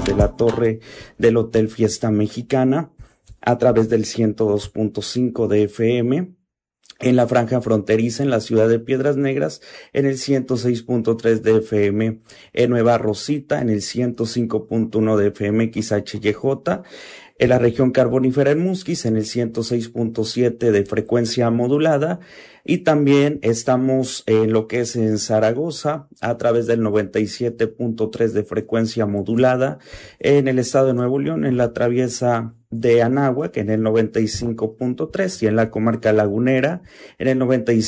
desde la torre del Hotel Fiesta Mexicana a través del 102.5 de FM, en la franja fronteriza en la ciudad de Piedras Negras en el 106.3 de FM, en Nueva Rosita en el 105.1 de FM XHYJ, en la región carbonífera en Musquis en el 106.7 de frecuencia modulada, y también estamos en lo que es en Zaragoza a través del 97.3 de frecuencia modulada, en el estado de Nuevo León en la traviesa de Anáhuac en el 95.3 y en la comarca lagunera en el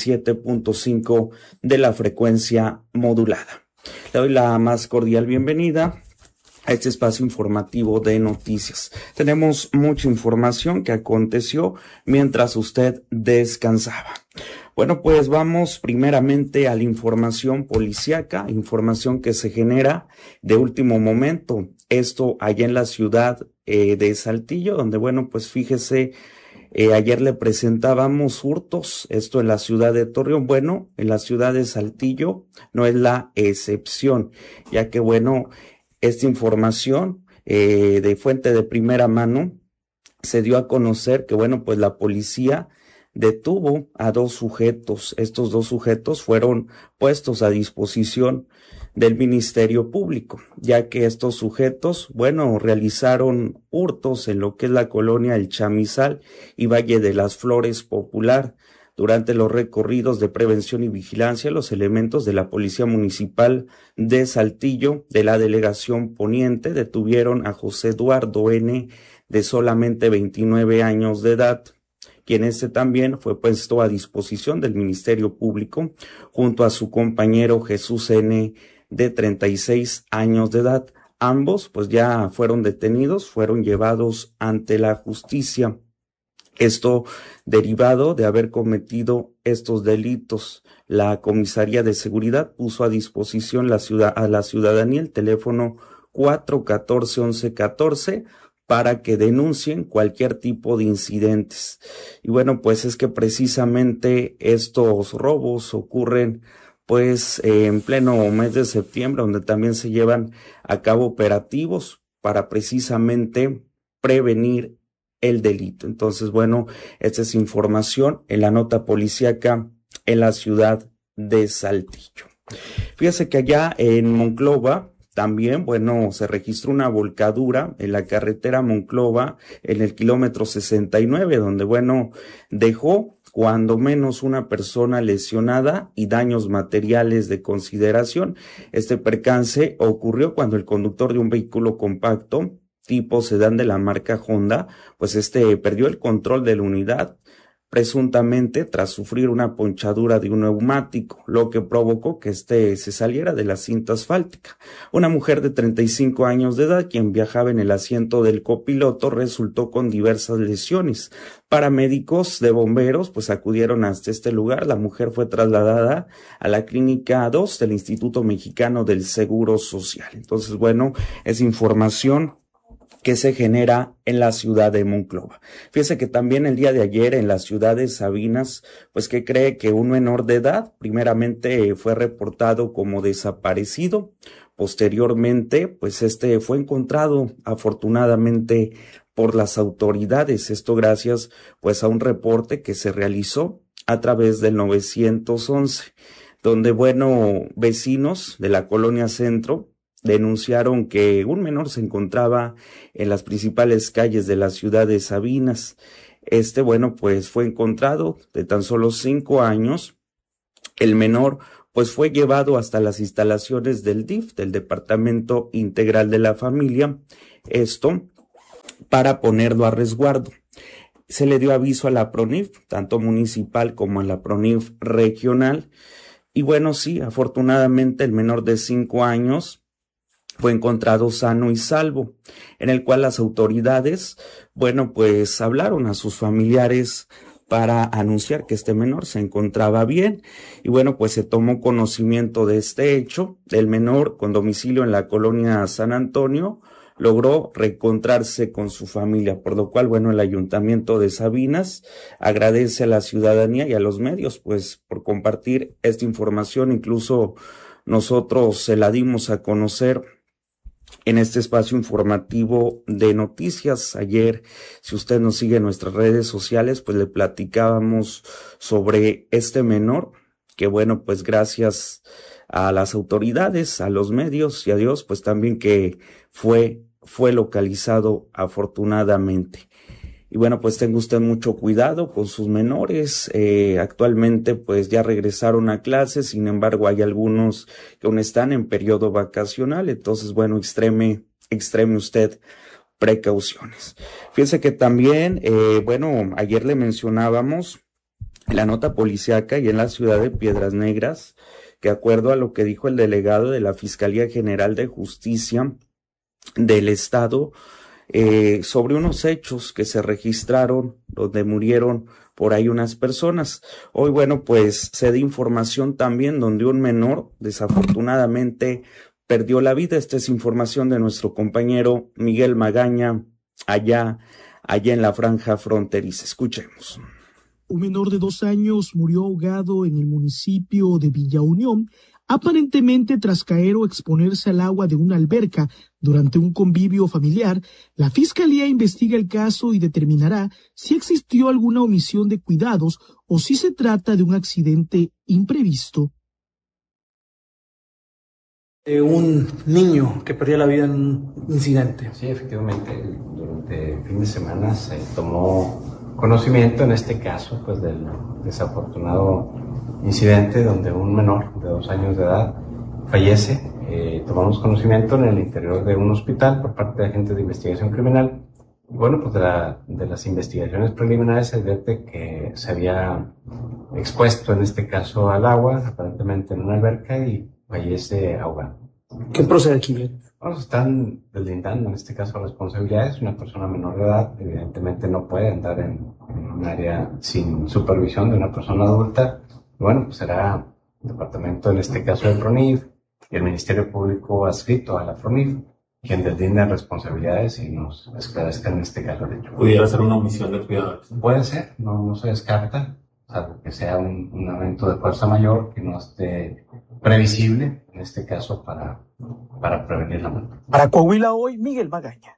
97.5 de la frecuencia modulada. Le doy la más cordial bienvenida a este espacio informativo de noticias. Tenemos mucha información que aconteció mientras usted descansaba. Bueno, pues vamos primeramente a la información policíaca, información que se genera de último momento. Esto allá en la ciudad de Saltillo, donde, bueno, pues fíjese, ayer le presentábamos hurtos, esto en la ciudad de Torreón. Bueno, en la ciudad de Saltillo no es la excepción, ya que, bueno, esta información de fuente de primera mano se dio a conocer que, bueno, pues la policía detuvo a 2 sujetos. Estos 2 sujetos fueron puestos a disposición del Ministerio Público, ya que estos sujetos, bueno, realizaron hurtos en lo que es la colonia El Chamizal y Valle de las Flores Popular. Durante los recorridos de prevención y vigilancia, los elementos de la Policía Municipal de Saltillo, de la Delegación Poniente, detuvieron a José Eduardo N., de solamente 29 años de edad, quien también fue puesto a disposición del Ministerio Público, junto a su compañero Jesús N., de 36 años de edad. Ambos, pues ya fueron detenidos, fueron llevados ante la justicia. Esto derivado de haber cometido estos delitos. La Comisaría de Seguridad puso a disposición a la ciudadanía el teléfono 414-1114 para que denuncien cualquier tipo de incidentes. Y bueno, pues es que precisamente estos robos ocurren pues en pleno mes de septiembre, donde también se llevan a cabo operativos para precisamente prevenir el delito. Entonces, bueno, esta es información en la nota policíaca en la ciudad de Saltillo. Fíjese que allá en Monclova también, bueno, se registró una volcadura en la carretera Monclova en el kilómetro 69, donde, bueno, dejó cuando menos una persona lesionada y daños materiales de consideración. Este percance ocurrió cuando el conductor de un vehículo compacto tipo sedán de la marca Honda, pues perdió el control de la unidad, presuntamente tras sufrir una ponchadura de un neumático, lo que provocó que se saliera de la cinta asfáltica. Una mujer de 35 años de edad, quien viajaba en el asiento del copiloto, resultó con diversas lesiones. Paramédicos de bomberos pues acudieron hasta este lugar. La mujer fue trasladada a la clínica 2 del Instituto Mexicano del Seguro Social. Entonces, bueno, es información que se genera en la ciudad de Monclova. Fíjese que también el día de ayer en la ciudad de Sabinas, pues que cree que un menor de edad primeramente fue reportado como desaparecido. Posteriormente, pues fue encontrado afortunadamente por las autoridades. Esto gracias pues a un reporte que se realizó a través del 911, donde, bueno, vecinos de la colonia Centro denunciaron que un menor se encontraba en las principales calles de la ciudad de Sabinas. Bueno, pues fue encontrado de tan solo 5 años. El menor, pues fue llevado hasta las instalaciones del DIF, del Departamento Integral de la Familia, para ponerlo a resguardo. Se le dio aviso a la PRONIF, tanto municipal como a la PRONIF regional. Y bueno, sí, afortunadamente el menor de 5 años fue encontrado sano y salvo, en el cual las autoridades, bueno, pues hablaron a sus familiares para anunciar que este menor se encontraba bien. Y bueno, pues se tomó conocimiento de este hecho. El menor, con domicilio en la colonia San Antonio, logró reencontrarse con su familia, por lo cual, bueno, el Ayuntamiento de Sabinas agradece a la ciudadanía y a los medios, pues, por compartir esta información. Incluso nosotros se la dimos a conocer en este espacio informativo de noticias. Ayer, si usted nos sigue en nuestras redes sociales, pues le platicábamos sobre este menor, que bueno, pues gracias a las autoridades, a los medios y a Dios, pues también que fue localizado afortunadamente. Y bueno, pues tenga usted mucho cuidado con sus menores. Actualmente pues ya regresaron a clases, sin embargo hay algunos que aún están en periodo vacacional, entonces bueno, extreme usted precauciones. Fíjese que también, bueno, ayer le mencionábamos en la nota policíaca y en la ciudad de Piedras Negras, que de acuerdo a lo que dijo el delegado de la Fiscalía General de Justicia del Estado, sobre unos hechos que se registraron donde murieron por ahí unas personas. Hoy, bueno, pues se da información también donde un menor desafortunadamente perdió la vida. Esta es información de nuestro compañero Miguel Magaña, allá en la franja fronteriza. Escuchemos. Un menor de 2 años murió ahogado en el municipio de Villa Unión, aparentemente tras caer o exponerse al agua de una alberca durante un convivio familiar. La Fiscalía investiga el caso y determinará si existió alguna omisión de cuidados o si se trata de un accidente imprevisto. Un niño que perdió la vida en un incidente. Sí, efectivamente, durante el fin de semana se tomó conocimiento, en este caso, pues del desafortunado incidente donde un menor de 2 años de edad fallece. Tomamos conocimiento en el interior de un hospital por parte de agentes de investigación criminal. Y bueno, pues de las investigaciones preliminares se advierte que se había expuesto, en este caso, al agua, aparentemente en una alberca, y fallece ahogado. ¿Qué procede aquí? Bueno, se están deslindando en este caso responsabilidades. Una persona menor de edad evidentemente no puede andar en un área sin supervisión de una persona adulta. Bueno, pues será el departamento, en este caso de PRONIF, y el Ministerio Público adscrito a la PRONIF quien deslinda responsabilidades y nos esclarezca en este caso el hecho. ¿Pudiera ser una omisión de cuidados? Puede ser, no se descarta, salvo que sea un evento de fuerza mayor que no esté previsible, en este caso para prevenir la muerte. Para Coahuila Hoy, Miguel Magaña.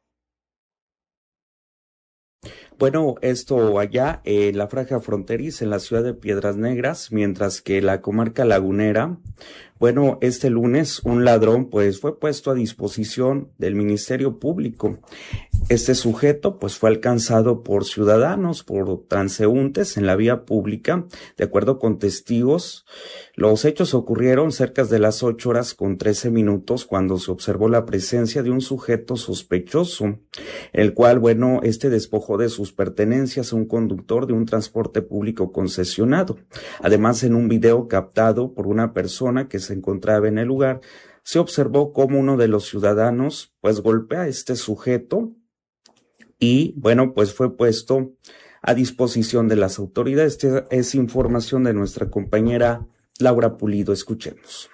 Bueno, esto allá en la franja fronteriza, en la ciudad de Piedras Negras, mientras que la comarca lagunera, bueno, este lunes un ladrón pues fue puesto a disposición del Ministerio Público. Este sujeto pues fue alcanzado por ciudadanos, por transeúntes en la vía pública. De acuerdo con testigos, los hechos ocurrieron cerca de las 8:13 cuando se observó la presencia de un sujeto sospechoso, el cual, bueno, despojó de sus pertenencias a un conductor de un transporte público concesionado. Además, en un video captado por una persona que se encontraba en el lugar, se observó cómo uno de los ciudadanos pues golpea a este sujeto y bueno, pues fue puesto a disposición de las autoridades. Esta es información de nuestra compañera Laura Pulido. Escuchemos.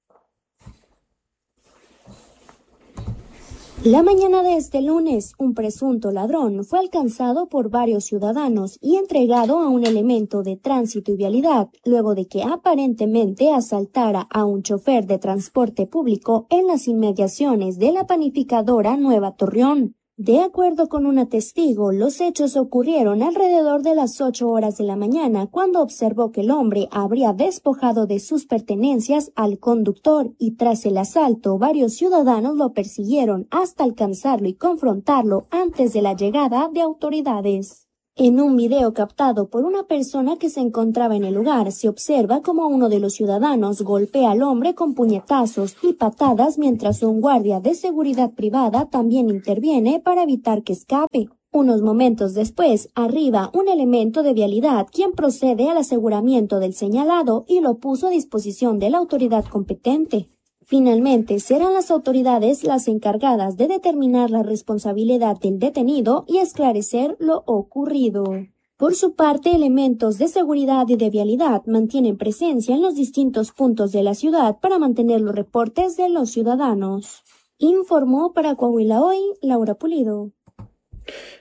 La mañana de este lunes, un presunto ladrón fue alcanzado por varios ciudadanos y entregado a un elemento de tránsito y vialidad, luego de que aparentemente asaltara a un chofer de transporte público en las inmediaciones de la panificadora Nueva Torreón. De acuerdo con una testigo, los hechos ocurrieron alrededor de las 8:00 de la mañana, cuando observó que el hombre habría despojado de sus pertenencias al conductor y tras el asalto varios ciudadanos lo persiguieron hasta alcanzarlo y confrontarlo antes de la llegada de autoridades. En un video captado por una persona que se encontraba en el lugar, se observa como uno de los ciudadanos golpea al hombre con puñetazos y patadas, mientras un guardia de seguridad privada también interviene para evitar que escape. Unos momentos después, arriba un elemento de vialidad, quien procede al aseguramiento del señalado y lo puso a disposición de la autoridad competente. Finalmente, serán las autoridades las encargadas de determinar la responsabilidad del detenido y esclarecer lo ocurrido. Por su parte, elementos de seguridad y de vialidad mantienen presencia en los distintos puntos de la ciudad para mantener los reportes de los ciudadanos. Informó para Coahuila Hoy, Laura Pulido.